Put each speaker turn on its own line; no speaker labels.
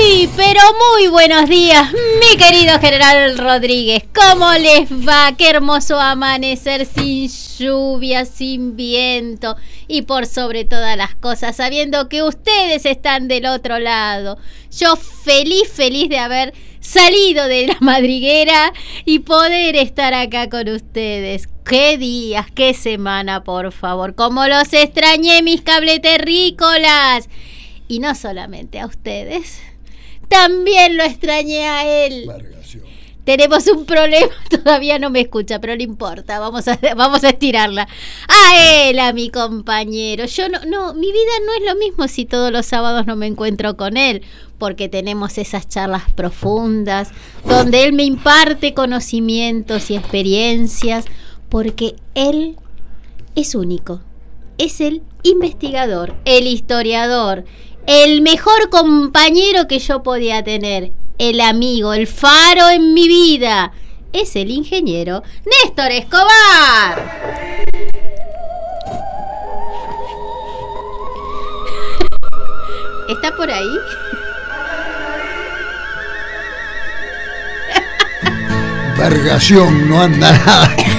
Muy, pero muy buenos días, mi querido General Rodríguez. ¿Cómo les va? Qué hermoso amanecer sin lluvia, sin viento y por sobre todas las cosas, sabiendo que ustedes están del otro lado. Yo feliz de haber salido de la madriguera y poder estar acá con ustedes. Qué días, qué semana, por favor. Cómo los extrañé, mis cableterrícolas. Y no solamente a ustedes, también lo extrañé a él.
Vargación.
Tenemos un problema, todavía no me escucha, pero no importa, vamos a estirarla. A él, a mi compañero. Yo no, mi vida no es lo mismo si todos los sábados no me encuentro con él, porque tenemos esas charlas profundas, donde él me imparte conocimientos y experiencias, porque él es único. Es el investigador, el historiador, el mejor compañero que yo podía tener, el amigo, el faro en mi vida. Es el ingeniero Néstor Escobar. ¿Está por ahí?
Vargación, no anda nada.